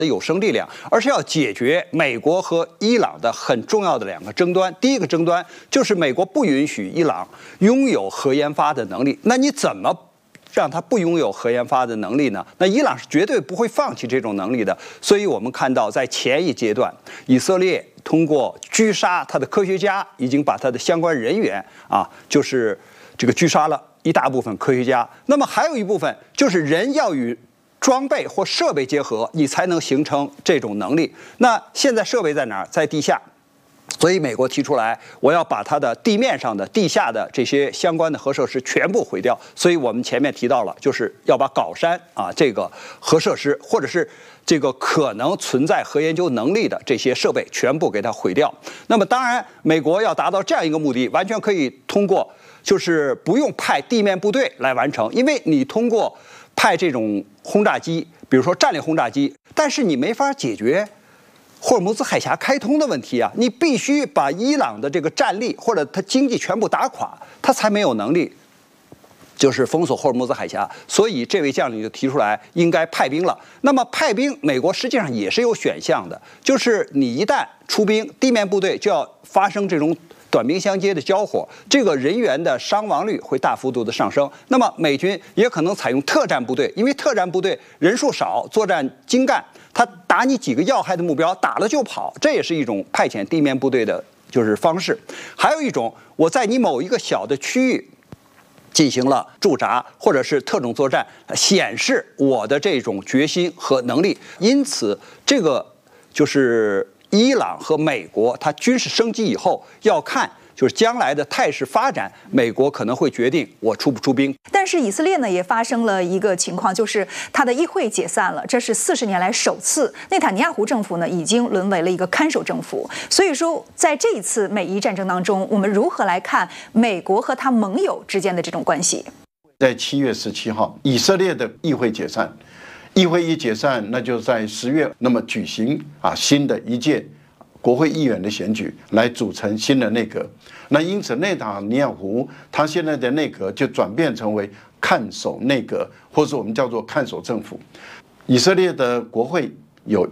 有生力量，而是要解决美国和伊朗的很重要的两个争端。第一个争端就是美国不允许伊朗拥有核研发的能力，那你怎么让他不拥有核研发的能力呢？那伊朗是绝对不会放弃这种能力的。所以我们看到，在前一阶段，以色列通过狙杀他的科学家，已经把他的相关人员就是这个狙杀了一大部分科学家。那么还有一部分就是人要与装备或设备结合，你才能形成这种能力。那现在设备在哪儿？在地下。所以美国提出来，我要把它的地面上的、地下的这些相关的核设施全部毁掉。所以我们前面提到了，就是要把皋山这个核设施，或者是这个可能存在核研究能力的这些设备，全部给它毁掉。那么当然，美国要达到这样一个目的，完全可以通过就是不用派地面部队来完成，因为你通过派这种轰炸机，比如说战略轰炸机，但是你没法解决霍尔木兹海峡开通的问题啊！你必须把伊朗的这个战力或者它经济全部打垮，它才没有能力就是封锁霍尔木兹海峡。所以这位将领就提出来应该派兵了。那么派兵，美国实际上也是有选项的，就是你一旦出兵，地面部队就要发生这种短兵相接的交火，这个人员的伤亡率会大幅度的上升。那么美军也可能采用特战部队，因为特战部队人数少，作战精干，他打你几个要害的目标，打了就跑，这也是一种派遣地面部队的就是方式。还有一种，我在你某一个小的区域进行了驻扎或者是特种作战，显示我的这种决心和能力。因此，这个就是伊朗和美国，它军事升级以后要看就是将来的态势发展，美国可能会决定我出不出兵。 但是以色列呢，也发生了一个情况，就是他的议会解散了，这是40年来首次。内塔尼亚胡政府呢，已经沦为了一个看守政府。所以说，在这一次美伊战争当中，我们如何来看美国和他盟友之间的这种关系？ 在7月17号，以色列的议会解散。议会一解散，那就在10月，那么举行新的一届国会议员的选举，来组成新的内阁。那因此，内塔尼亚胡他现在的内阁就转变成为看守内阁，或者我们叫做看守政府。以色列的国会有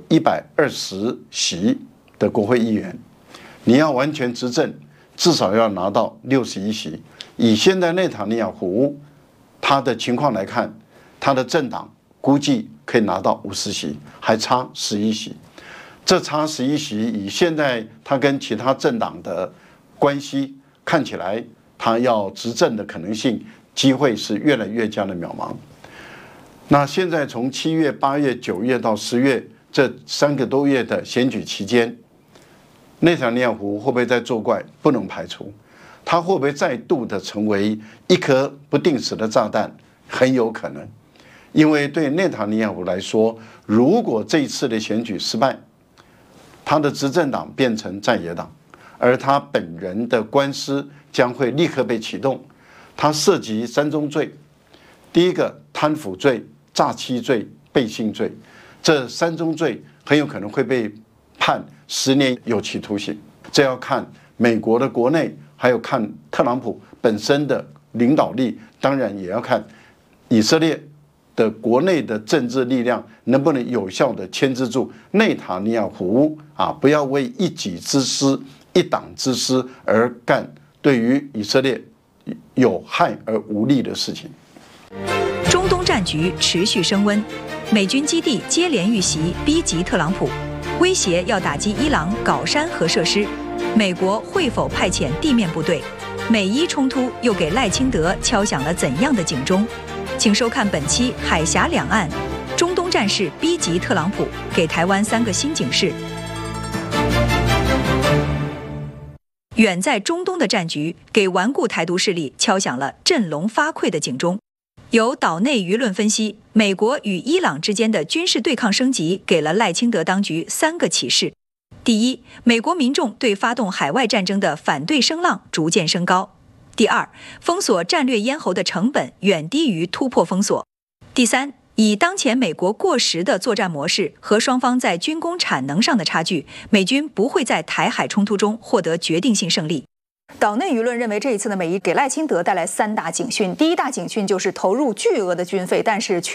120席的国会议员，你要完全执政，至少要拿到61席。以现在内塔尼亚胡他的情况来看，他的政党估计可以拿到50席，还差11席。这差11席，以现在他跟其他政党的关系看起来，他要执政的可能性机会是越来越加的渺茫。那现在从7月、8月、9月到10月这3个多月的选举期间，内塔尼亚胡会不会再作怪？不能排除。他会不会再度的成为一颗不定时的炸弹？很有可能。因为对内塔尼亚胡来说，如果这一次的选举失败，他的执政党变成在野党，而他本人的官司将会立刻被启动。他涉及3宗罪，第一个贪腐罪、诈欺罪、背信罪，这3宗罪很有可能会被判10年有期徒刑。这要看美国的国内，还有看特朗普本身的领导力，当然也要看以色列的国内的政治力量能不能有效的牵制住内塔尼亚胡不要为一己之私、一党之私而干对于以色列有害而无利的事情。 中东战局持续升温，美军基地接连遇袭，逼急特朗普，威胁要打击伊朗皋山核设施。美国会否派遣地面部队？美伊冲突又给赖清德敲响了怎样的警钟？请收看本期《海峡两岸》，中东战事逼急特朗普，给台湾3个新警示。远在中东的战局，给顽固台独势力敲响了振聋发聩的警钟。有岛内舆论分析，美国与伊朗之间的军事对抗升级，给了赖清德当局3个启示。第一，美国民众对发动海外战争的反对声浪逐渐升高。第二，封锁战略咽喉的成本远低于突破封锁。第三，以当前美国过时的作战模式和双方在军工产能上的差距，美军不会在台海冲突中获得决定性胜利。 岛内舆论认为，这一次的美伊给赖清德带来3大警讯。第一大警讯就是投入巨额的军费，但是却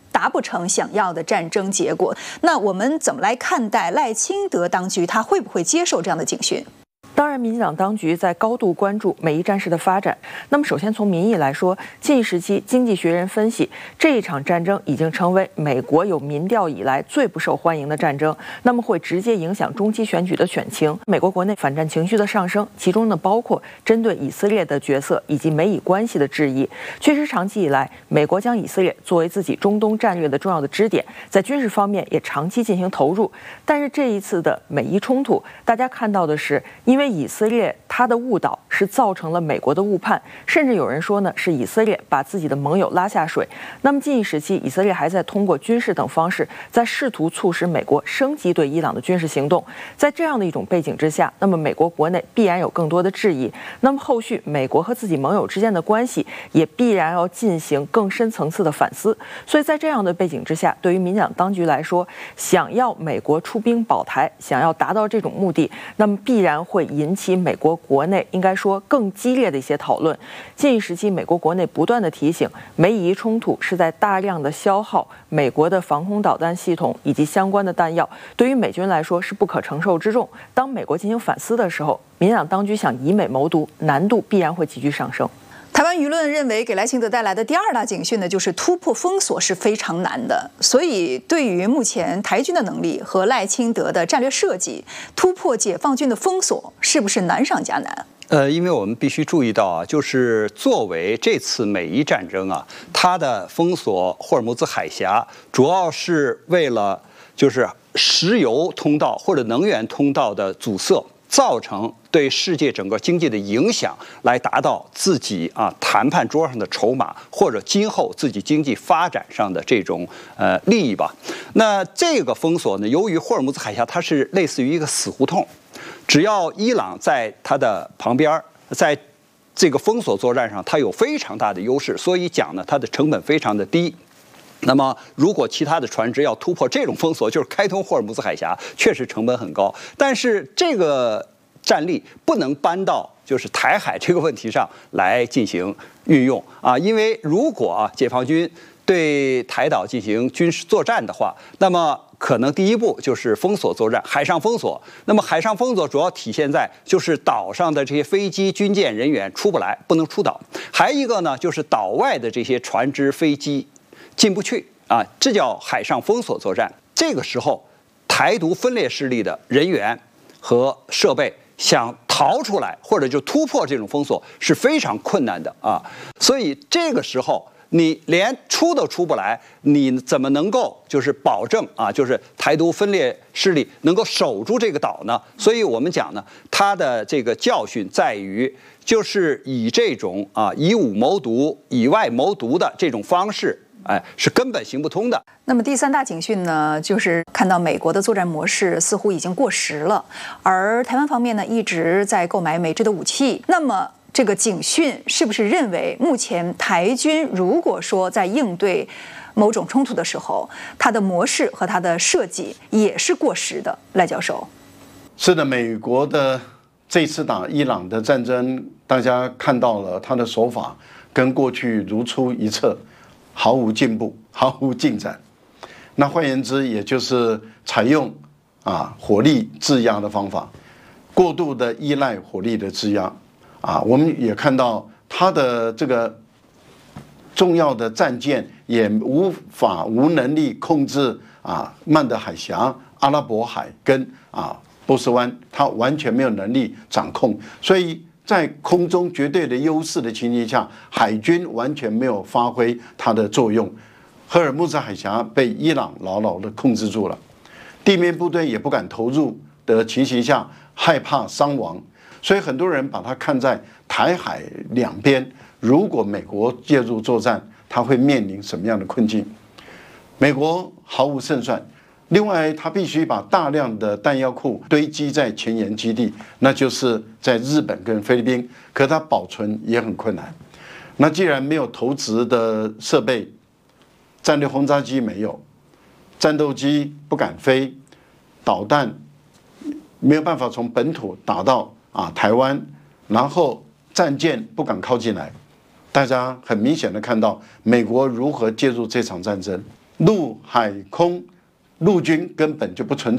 达不成想要的战争结果。那我们怎么来看待赖清德当局，他会不会接受这样的警讯？ 当然，民进党当局在高度关注美伊战事的发展。那么，首先从民意来说，近一时期，《经济学人》分析，这一场战争已经成为美国有民调以来最不受欢迎的战争，那么会直接影响中期选举的选情。美国国内反战情绪的上升，其中呢包括针对以色列的角色以及美以关系的质疑。确实，长期以来，美国将以色列作为自己中东战略的重要的支点，在军事方面也长期进行投入。但是这一次的美伊冲突，大家看到的是，因为以色列它的误导是造成了美国的误判，甚至有人说呢是以色列把自己的盟友拉下水。那么近一时期，以色列还在通过军事等方式在试图促使美国升级对伊朗的军事行动。在这样的一种背景之下，那么美国国内必然有更多的质疑，那么后续美国和自己盟友之间的关系也必然要进行更深层次的反思。所以在这样的背景之下，对于民进党当局来说，想要美国出兵保台，想要达到这种目的，那么必然会引起美国国内应该说更激烈的一些讨论。近一时期，美国国内不断的提醒，美以冲突是在大量的消耗美国的防空导弹系统以及相关的弹药，对于美军来说是不可承受之重。当美国进行反思的时候，民进党当局想以美谋独，难度必然会急剧上升。 台湾舆论认为，给赖清德带来的第二大警讯呢，就是突破封锁是非常难的。所以，对于目前台军的能力和赖清德的战略设计，突破解放军的封锁是不是难上加难？ 因为我们必须注意到啊，就是作为这次美伊战争啊，它的封锁霍尔木兹海峡，主要是为了就是石油通道或者能源通道的阻塞，造成对世界整个经济的影响，来达到自己谈判桌上的筹码，或者今后自己经济发展上的这种利益吧。那这个封锁呢，由于霍尔木兹海峡它是类似于一个死胡同，只要伊朗在它的旁边，在这个封锁作战上，它有非常大的优势，所以讲呢，它的成本非常的低。那么，如果其他的船只要突破这种封锁，就是开通霍尔木兹海峡，确实成本很高。但是这个战力不能搬到就是台海这个问题上来进行运用啊，因为如果解放军对台岛进行军事作战的话，那么可能第一步就是封锁作战，海上封锁。那么海上封锁主要体现在就是岛上的这些飞机、军舰人员出不来，不能出岛；还一个呢，就是岛外的这些船只、飞机进不去啊，这叫海上封锁作战。这个时候，台独分裂势力的人员和设备想逃出来或者就突破这种封锁是非常困难的啊。所以这个时候，你连出都出不来，你怎么能够就是保证就是台独分裂势力能够守住这个岛呢？所以我们讲呢，它的这个教训在于，就是以这种以武谋独、以外谋独的这种方式，是根本行不通的。 那么第三大警讯呢，就是看到美国的作战模式似乎已经过时了，而台湾方面呢一直在购买美制的武器。那么这个警讯是不是认为，目前台军如果说在应对某种冲突的时候，它的模式和它的设计也是过时的？赖教授， 是的，美国的这次打伊朗的战争，大家看到了他的手法跟过去如出一辙，毫无进步，毫无进展。那换言之，也就是采用火力制压的方法，过度的依赖火力的制压。我们也看到他的这个重要的战舰也无能力控制曼德海峡、阿拉伯海跟波斯湾，他完全没有能力掌控，所以在空中绝对的优势的情形下，海军完全没有发挥它的作用。赫尔木兹海峡被伊朗牢牢的控制住了，地面部队也不敢投入的情形下，害怕伤亡。所以很多人把它看在台海两边，如果美国介入作战，它会面临什么样的困境？美国毫无胜算。另外，它必须把大量的弹药库堆积在前沿基地，那就是在日本跟菲律宾，可它保存也很困难。那既然没有投掷的设备，战略轰炸机没有，战斗机不敢飞，导弹没有办法从本土打到台湾，然后战舰不敢靠近来，大家很明显的看到美国如何介入这场战争。 陆海空陆军根本就不存在。